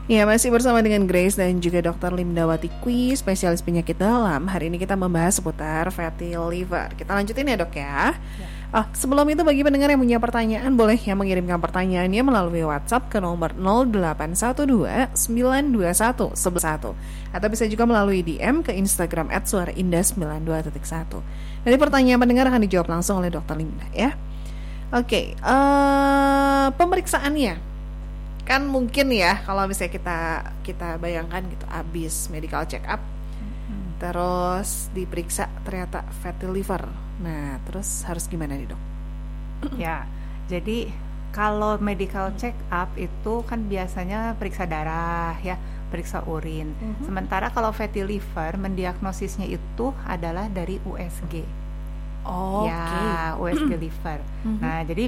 Ya, masih bersama dengan Grace dan juga Dr. Limdawati Kwi, spesialis penyakit dalam. Hari ini kita membahas seputar fatty liver. Kita lanjutin ya dok ya. Sebelum itu bagi pendengar yang punya pertanyaan, boleh yang mengirimkan pertanyaannya melalui WhatsApp ke nomor 0812-921-11 atau bisa juga melalui DM ke Instagram @suaraindah92.1. Dari pertanyaan pendengar akan dijawab langsung oleh Dr. Limda ya. Oke, pemeriksaannya kan mungkin ya kalau misalnya kita bayangkan gitu, abis medical check up terus diperiksa ternyata fatty liver. Nah, terus harus gimana nih dok? Ya, jadi kalau medical check up itu kan biasanya periksa darah ya, periksa urin. Sementara kalau fatty liver mendiagnosisnya itu adalah dari USG. Ya, USG liver. Nah, jadi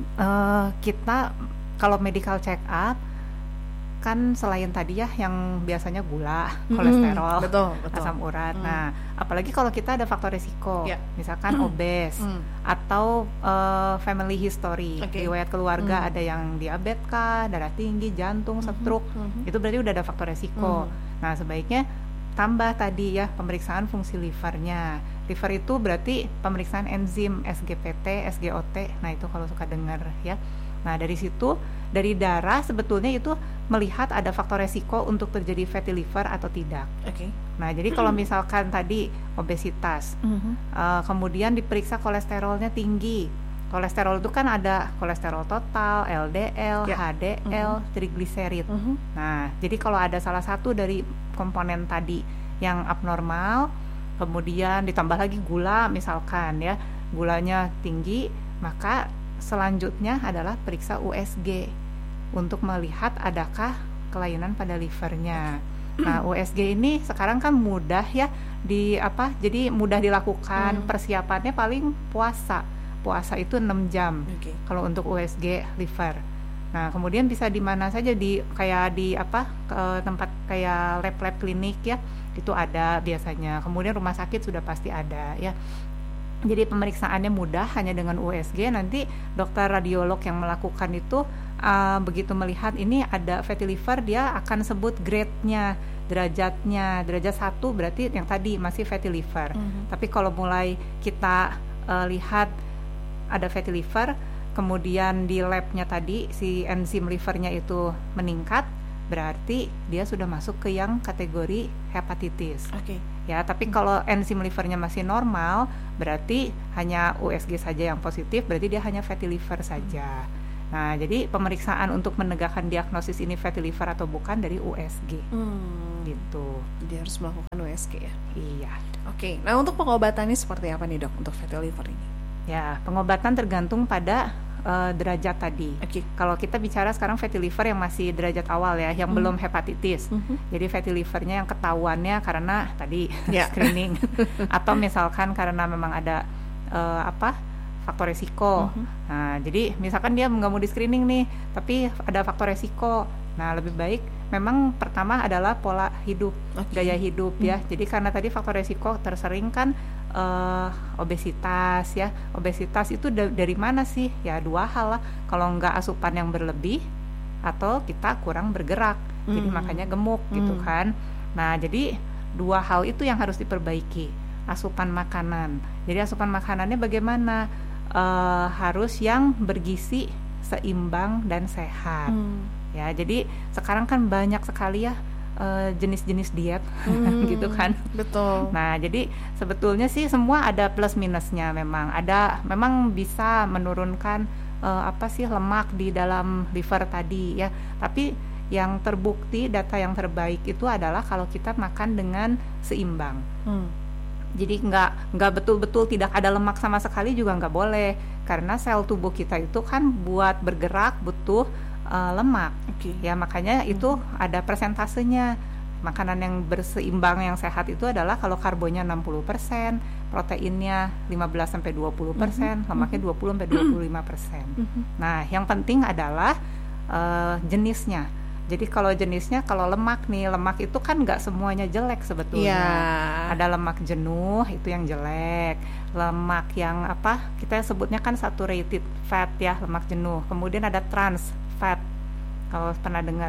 kita kalau medical check up kan selain tadi ya yang biasanya gula, kolesterol, betul. asam urat. Nah, apalagi kalau kita ada faktor risiko, misalkan obes atau family history, riwayat keluarga ada yang diabetes kah, darah tinggi, jantung, stroke, itu berarti udah ada faktor risiko. Nah, sebaiknya tambah tadi ya pemeriksaan fungsi livernya. Liver itu berarti pemeriksaan enzim SGPT, SGOT. Nah, itu kalau suka dengar ya. Nah, dari situ, dari darah sebetulnya itu melihat ada faktor resiko untuk terjadi fatty liver atau tidak. Nah, jadi kalau misalkan tadi obesitas, kemudian diperiksa kolesterolnya tinggi. Kolesterol itu kan ada kolesterol total, LDL, HDL, trigliserid. Nah, jadi kalau ada salah satu dari komponen tadi yang abnormal, kemudian ditambah lagi gula misalkan ya, gulanya tinggi, maka selanjutnya adalah periksa USG untuk melihat adakah kelainan pada livernya. Nah, USG ini sekarang kan mudah ya jadi mudah dilakukan. Persiapannya paling puasa itu 6 jam kalau untuk USG liver. Nah, kemudian bisa di mana saja, ke tempat kayak lab klinik ya, itu ada biasanya. Kemudian rumah sakit sudah pasti ada ya. Jadi pemeriksaannya mudah, hanya dengan USG. Nanti dokter radiolog yang melakukan itu begitu melihat ini ada fatty liver, dia akan sebut grade-nya, derajatnya. Derajat 1 berarti yang tadi masih fatty liver. Tapi kalau mulai kita lihat ada fatty liver, kemudian di labnya tadi si enzim livernya itu meningkat, berarti dia sudah masuk ke yang kategori hepatitis. Ya, tapi kalau enzim livernya masih normal, berarti hanya USG saja yang positif, berarti dia hanya fatty liver saja. Nah, jadi pemeriksaan untuk menegakkan diagnosis ini fatty liver atau bukan dari USG. Gitu. Jadi harus melakukan USG ya? Iya. Nah untuk pengobatannya seperti apa nih dok untuk fatty liver ini? Ya, pengobatan tergantung pada derajat tadi. Kalau kita bicara sekarang fatty liver yang masih derajat awal ya, yang belum hepatitis. Jadi fatty livernya yang ketahuannya karena tadi screening atau misalkan karena memang ada faktor resiko. Nah, jadi misalkan dia nggak mau di screening nih, tapi ada faktor resiko. Nah, lebih baik memang pertama adalah pola hidup, gaya hidup ya. Jadi karena tadi faktor resiko tersering kan obesitas ya. Obesitas itu dari mana sih? Ya 2 hal lah. Kalau nggak asupan yang berlebih atau kita kurang bergerak, jadi makanya gemuk gitu kan. Nah, jadi 2 hal itu yang harus diperbaiki. Asupan makanan. Jadi asupan makanannya bagaimana? Harus yang bergizi, seimbang dan sehat. Ya, jadi sekarang kan banyak sekali ya jenis-jenis diet gitu kan. Betul. Nah, jadi sebetulnya sih semua ada plus minusnya. Memang bisa menurunkan lemak di dalam liver tadi ya. Tapi yang terbukti, data yang terbaik itu adalah kalau kita makan dengan seimbang. Jadi nggak betul-betul tidak ada lemak sama sekali juga nggak boleh, karena sel tubuh kita itu kan buat bergerak butuh lemak. Ya, makanya itu ada persentasenya. Makanan yang berseimbang yang sehat itu adalah kalau karbonnya 60%, proteinnya 15-20%, lemaknya 20-25%. Nah, yang penting adalah jenisnya. Jadi kalau jenisnya, kalau lemak itu kan nggak semuanya jelek sebetulnya. Ada lemak jenuh, itu yang jelek. Lemak yang kita sebutnya kan saturated fat ya, lemak jenuh. Kemudian ada trans fat, kalau pernah dengar ya.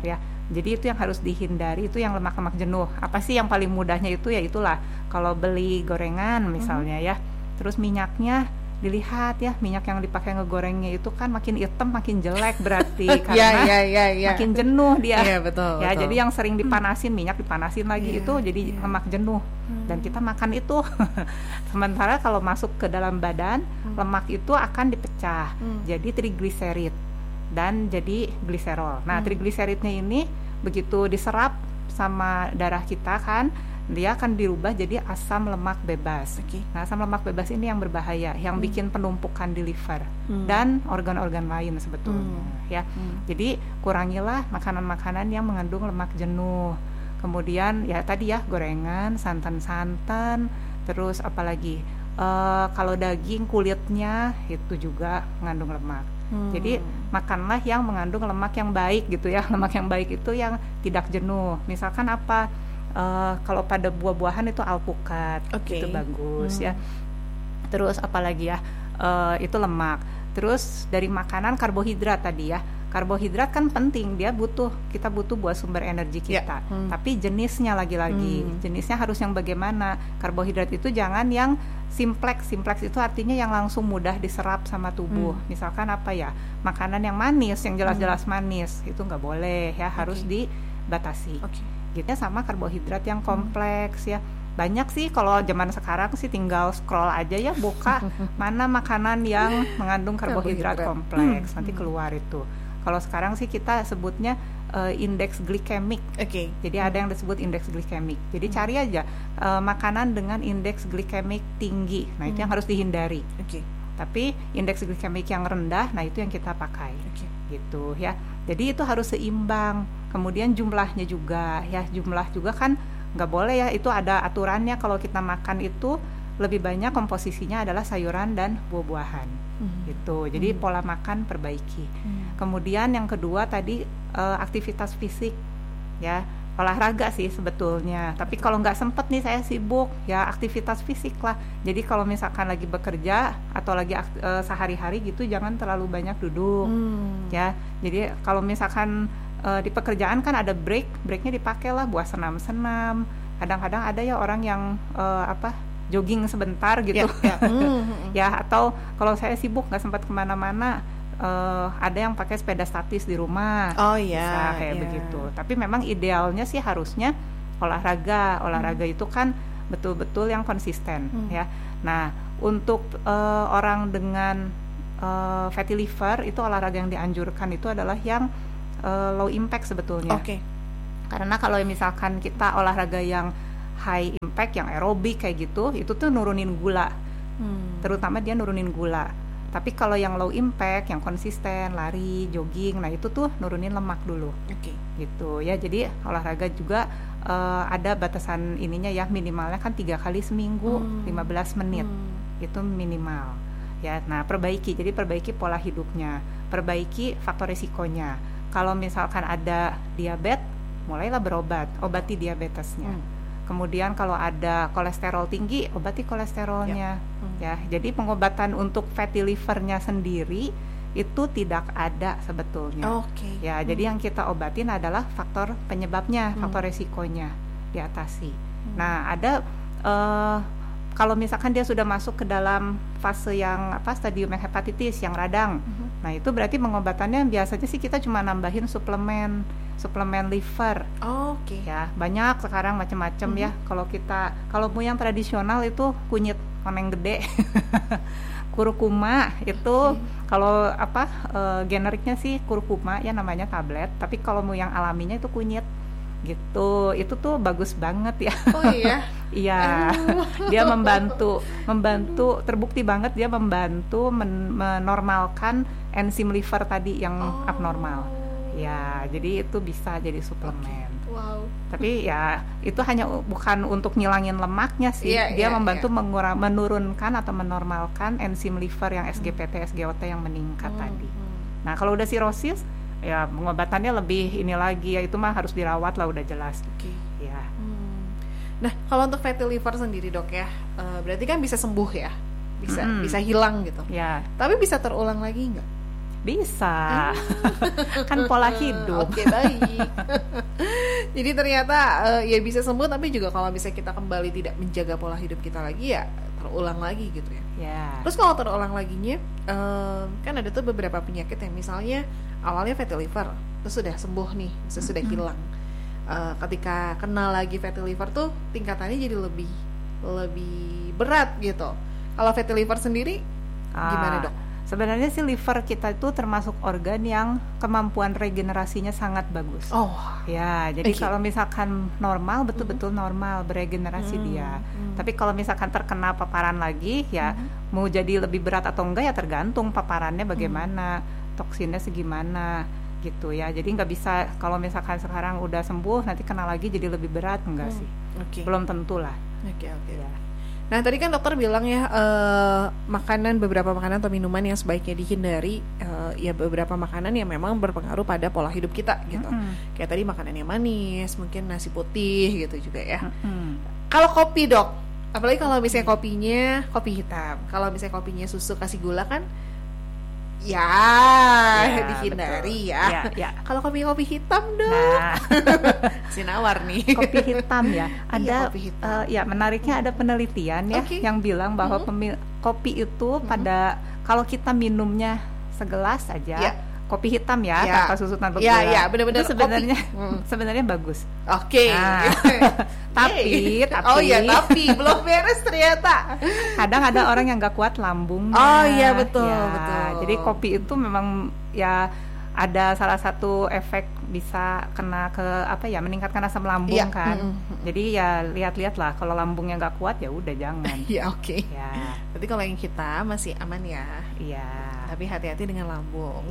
Jadi itu yang harus dihindari, itu yang lemak-lemak jenuh. Apa sih yang paling mudahnya itu ya itulah kalau beli gorengan misalnya ya, terus minyaknya dilihat ya, minyak yang dipakai ngegorengnya itu kan makin hitam makin jelek berarti karena makin jenuh dia. Betul. Jadi yang sering dipanasin, minyak dipanasin lagi itu jadi lemak jenuh. Dan kita makan itu. Sementara kalau masuk ke dalam badan, lemak itu akan dipecah jadi trigliserid dan jadi gliserol. Nah, trigliseridnya ini begitu diserap sama darah kita kan, dia akan dirubah jadi asam lemak bebas. Nah, asam lemak bebas ini yang berbahaya, yang bikin penumpukan di liver dan organ-organ lain sebetulnya ya. Jadi kurangilah makanan-makanan yang mengandung lemak jenuh. Kemudian ya tadi ya, gorengan, santan-santan, terus apalagi kalau daging kulitnya itu juga mengandung lemak. Jadi makanlah yang mengandung lemak yang baik gitu ya. Lemak yang baik itu yang tidak jenuh. Misalkan apa? Kalau pada buah-buahan itu alpukat, itu bagus ya. Terus apalagi ya, itu lemak. Terus dari makanan karbohidrat tadi ya. Karbohidrat kan penting, kita butuh buat sumber energi kita. Tapi jenisnya lagi-lagi, jenisnya harus yang bagaimana? Karbohidrat itu jangan yang simplex itu artinya yang langsung mudah diserap sama tubuh. Misalkan apa ya? Makanan yang manis, yang jelas-jelas manis, itu nggak boleh ya, harus dibatasi. Gitu sama karbohidrat yang kompleks ya. Banyak sih kalau zaman sekarang sih tinggal scroll aja ya, buka mana makanan yang mengandung karbohidrat kompleks, nanti keluar itu. Kalau sekarang sih kita sebutnya indeks glikemik. Jadi ada yang disebut indeks glikemik. Jadi cari aja makanan dengan indeks glikemik tinggi. Nah, itu yang harus dihindari. Tapi indeks glikemik yang rendah, nah itu yang kita pakai. Gitu ya. Jadi itu harus seimbang. Kemudian jumlahnya juga ya, jumlah juga kan nggak boleh ya, itu ada aturannya. Kalau kita makan itu lebih banyak komposisinya adalah sayuran dan buah-buahan. Gitu. Jadi pola makan perbaiki. Kemudian yang kedua tadi aktivitas fisik ya, olahraga sih sebetulnya. Tapi kalau nggak sempet nih, saya sibuk ya, aktivitas fisik lah. Jadi kalau misalkan lagi bekerja atau lagi sehari-hari gitu, jangan terlalu banyak duduk ya. Jadi kalau misalkan di pekerjaan kan ada breaknya dipakai lah buat senam-senam. Kadang-kadang ada ya orang yang jogging sebentar gitu ya, atau kalau saya sibuk nggak sempat kemana-mana, ada yang pakai sepeda statis di rumah, bisa kayak begitu. Tapi memang idealnya sih harusnya olahraga itu kan betul-betul yang konsisten ya. Nah, untuk orang dengan fatty liver itu olahraga yang dianjurkan itu adalah yang low impact sebetulnya. Karena kalau misalkan kita olahraga yang high impact, yang aerobik kayak gitu, itu tuh nurunin gula, terutama dia nurunin gula. Tapi kalau yang low impact, yang konsisten, lari, jogging, nah itu tuh nurunin lemak dulu. Gitu ya. Jadi olahraga juga ada batasan ininya ya, minimalnya kan 3 kali seminggu, 15 menit itu minimal ya. Nah, perbaiki pola hidupnya, perbaiki faktor risikonya. Kalau misalkan ada diabetes, mulailah berobat, obati diabetesnya. Kemudian kalau ada kolesterol tinggi, obati kolesterolnya ya. Jadi pengobatan untuk fatty livernya sendiri itu tidak ada sebetulnya. Ya, jadi yang kita obatin adalah faktor penyebabnya, faktor resikonya diatasi. Nah, ada kalau misalkan dia sudah masuk ke dalam fase yang stadium yang hepatitis, yang radang. Nah, itu berarti pengobatannya biasanya sih kita cuma nambahin suplemen liver. Ya, banyak sekarang macam-macam ya. Kalau mau yang tradisional itu kunyit koneng gede. Kurkuma itu kalau generiknya sih kurkuma ya, namanya tablet. Tapi kalau mau yang alaminya itu kunyit. Gitu. Itu tuh bagus banget ya. Iya. Dia membantu terbukti banget dia membantu menormalkan enzim liver tadi yang abnormal. Ya, jadi itu bisa jadi suplemen. Tapi ya itu hanya bukan untuk ngilangin lemaknya sih. Dia membantu menurunkan atau menormalkan enzim liver yang SGPT, SGOT yang meningkat tadi. Nah, kalau udah sirosis, ya pengobatannya lebih ini lagi ya, itu mah harus dirawat lah, udah jelas. Ya. Nah, kalau untuk fatty liver sendiri dok ya, berarti kan bisa sembuh ya, bisa hilang gitu. Ya. Tapi bisa terulang lagi nggak? Bisa. Kan pola hidup. Oke, baik. Jadi ternyata ya bisa sembuh, tapi juga kalau misalnya kita kembali tidak menjaga pola hidup kita lagi ya terulang lagi gitu ya. Terus kalau terulang laginya kan ada tuh beberapa penyakit yang misalnya awalnya fatty liver terus sudah sembuh nih, sudah hilang. Ketika kena lagi fatty liver tuh tingkatannya jadi lebih berat gitu. Kalau fatty liver sendiri gimana, Dok? Sebenarnya sih liver kita itu termasuk organ yang kemampuan regenerasinya sangat bagus. Ya, jadi kalau misalkan normal, betul-betul normal beregenerasi dia. Tapi kalau misalkan terkena paparan lagi, ya mau jadi lebih berat atau enggak ya tergantung paparannya bagaimana, toksinnya segimana gitu ya. Jadi nggak bisa kalau misalkan sekarang udah sembuh nanti kena lagi jadi lebih berat, enggak sih. Belum tentu lah. Ya. Nah tadi kan dokter bilang ya beberapa makanan atau minuman yang sebaiknya dihindari, ya beberapa makanan yang memang berpengaruh pada pola hidup kita gitu. Kayak tadi makanan yang manis, mungkin nasi putih gitu juga ya. Kalau kopi, Dok, apalagi kalau misalnya kopinya kopi hitam, kalau misalnya kopinya susu kasih gula kan dihindari ya. Kalau kopi hitam, Dok. Sinawar nih. Kopi hitam ya. Ada kopi hitam. Ya menariknya ada penelitian ya yang bilang bahwa kopi itu pada kalau kita minumnya segelas aja kopi hitam tanpa susu tanpa gula. Benar-benar sebenarnya bagus. Tapi belum beres ternyata. Kadang ada orang yang nggak kuat lambung. Betul. Jadi kopi itu memang ya ada salah satu efek bisa kena ke meningkatkan asam lambung kan. Jadi ya lihat-lihatlah kalau lambungnya nggak kuat ya udah jangan. Tapi kalau yang kita masih aman ya. Tapi hati-hati dengan lambung.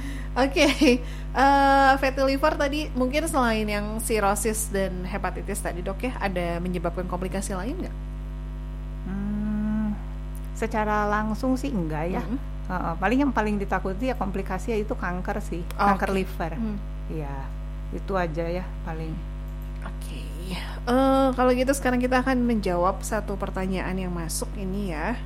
Fatty liver tadi mungkin selain yang cirrhosis dan hepatitis tadi, Dok ya, ada menyebabkan komplikasi lain nggak? Secara langsung sih enggak ya. Paling yang paling ditakuti ya komplikasi itu kanker sih, kanker liver. Itu aja ya paling. Kalau gitu sekarang kita akan menjawab satu pertanyaan yang masuk ini ya.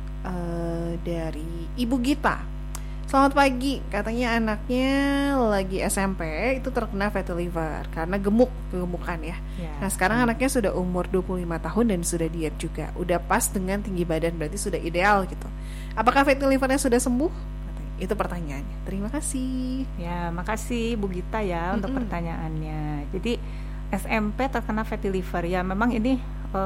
Dari Ibu Gita. Selamat pagi, katanya anaknya lagi SMP itu terkena fatty liver karena gemukan ya. Nah sekarang anaknya sudah umur 25 tahun dan sudah diet juga, udah pas dengan tinggi badan, berarti sudah ideal gitu. Apakah fatty livernya sudah sembuh? Itu pertanyaannya. Terima kasih. Ya makasih Bu Gita ya untuk pertanyaannya. Jadi SMP terkena fatty liver ya memang ini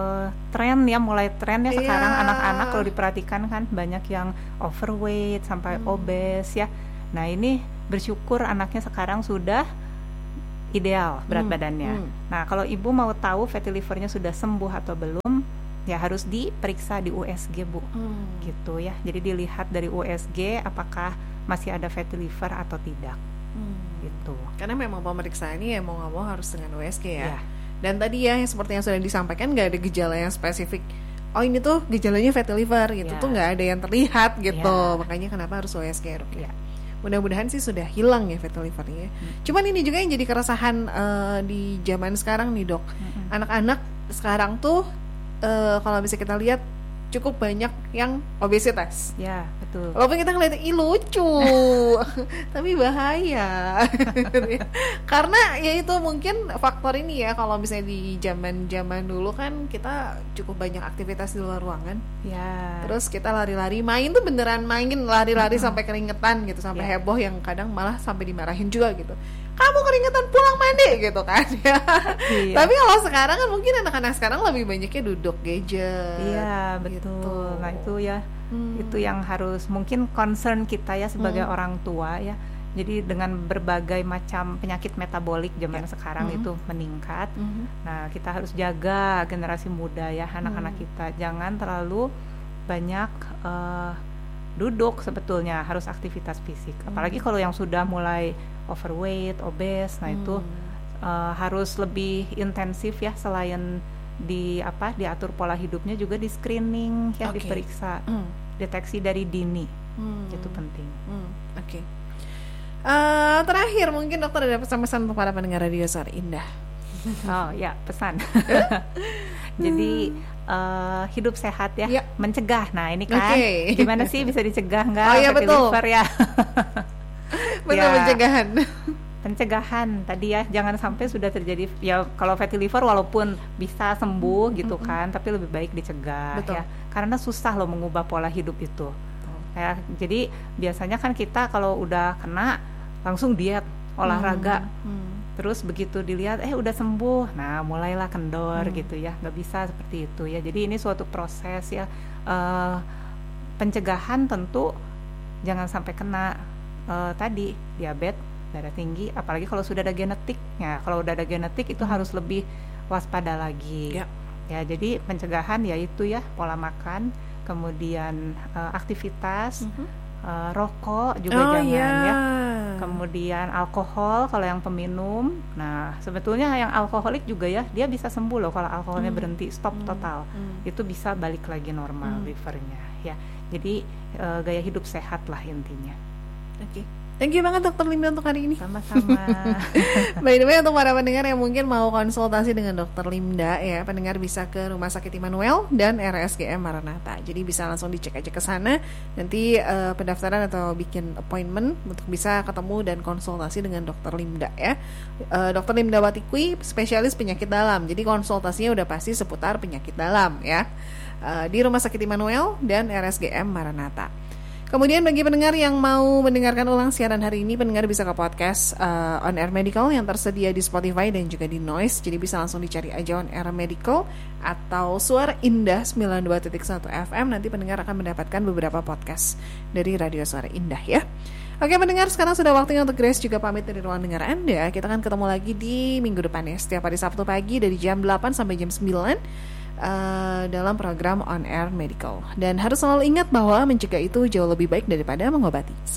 mulai tren ya sekarang anak-anak kalau diperhatikan kan banyak yang overweight sampai obes ya. Nah ini bersyukur anaknya sekarang sudah ideal berat badannya. Nah kalau ibu mau tahu fatty livernya sudah sembuh atau belum, ya harus diperiksa di USG Bu, gitu ya. Jadi dilihat dari USG apakah masih ada fatty liver atau tidak, gitu. Karena memang pemeriksaan ini ya mau nggak mau harus dengan USG ya. Dan tadi ya seperti yang sudah disampaikan nggak ada gejala yang spesifik. Oh ini tuh gejalanya fatty liver gitu tuh nggak ada yang terlihat gitu. Makanya kenapa harus USG ya. Mudah-mudahan sih sudah hilang ya fatty livernya. Cuman ini juga yang jadi keresahan di zaman sekarang nih, Dok. Anak-anak sekarang tuh kalau bisa kita lihat cukup banyak yang obesitas. Ya, betul. Walaupun kita ngeliat lucu, tapi bahaya. Karena ya itu mungkin faktor ini ya, kalau misalnya di zaman dulu kan kita cukup banyak aktivitas di luar ruangan. Ya. Terus kita lari-lari, main tuh beneran main lari-lari sampai keringetan gitu, sampai heboh yang kadang malah sampai dimarahin juga gitu. Kamu keringetan pulang mandi gitu kan ya. Tapi kalau sekarang kan mungkin anak-anak sekarang lebih banyaknya duduk gadget. Iya betul. Nah itu ya itu yang harus mungkin concern kita ya sebagai orang tua ya. Jadi dengan berbagai macam penyakit metabolik zaman sekarang itu meningkat. Nah kita harus jaga generasi muda ya, anak-anak kita jangan terlalu banyak duduk, sebetulnya harus aktivitas fisik. Apalagi kalau yang sudah mulai overweight, obes, nah itu harus lebih intensif ya, selain diatur pola hidupnya juga di screening ya, diperiksa, deteksi dari dini, itu penting. Terakhir mungkin dokter ada pesan-pesan untuk para pendengar Radio Suara Indah. Oh ya, pesan. Jadi hidup sehat ya, mencegah. Nah ini kan gimana sih bisa dicegah nggak fatty liver ya? Betul, pencegahan tadi ya, jangan sampai sudah terjadi ya. Kalau fatty liver walaupun bisa sembuh gitu kan, tapi lebih baik dicegah. Betul. Ya, karena susah loh mengubah pola hidup itu. Ya, jadi biasanya kan kita kalau udah kena langsung diet, olahraga, terus begitu dilihat udah sembuh, nah mulailah kendor gitu ya. Nggak bisa seperti itu ya. Jadi ini suatu proses ya. Pencegahan tentu jangan sampai kena tadi diabetes, darah tinggi, apalagi kalau sudah ada genetik. Ya, kalau udah ada genetik itu harus lebih waspada lagi. Ya, jadi pencegahan yaitu ya pola makan, kemudian aktivitas, rokok juga jangan ya. Kemudian alkohol kalau yang peminum. Nah, sebetulnya yang alkoholik juga ya, dia bisa sembuh loh kalau alkoholnya berhenti, stop total. Itu bisa balik lagi normal livernya ya. Jadi gaya hidup sehat lah intinya. Oke. Thank you banget Dokter Linda untuk hari ini. Sama-sama. By the way, untuk para pendengar yang mungkin mau konsultasi dengan Dokter Linda ya, pendengar bisa ke Rumah Sakit Immanuel dan RSGM Maranatha. Jadi bisa langsung dicek aja ke sana. Nanti pendaftaran atau bikin appointment untuk bisa ketemu dan konsultasi dengan Dokter Linda ya. Dokter Limdawati Kwi, spesialis penyakit dalam. Jadi konsultasinya udah pasti seputar penyakit dalam ya. Di Rumah Sakit Immanuel dan RSGM Maranatha. Kemudian bagi pendengar yang mau mendengarkan ulang siaran hari ini, pendengar bisa ke podcast On Air Medical yang tersedia di Spotify dan juga di Noise. Jadi bisa langsung dicari aja On Air Medical atau Suara Indah 92.1 FM. Nanti pendengar akan mendapatkan beberapa podcast dari Radio Suara Indah ya. Oke pendengar, sekarang sudah waktunya untuk Grace juga pamit dari ruang dengar Anda. Kita akan ketemu lagi di minggu depan ya, setiap hari Sabtu pagi dari jam 8 sampai jam 9 dalam program On Air Medical. Dan harus selalu ingat bahwa mencegah itu jauh lebih baik daripada mengobati.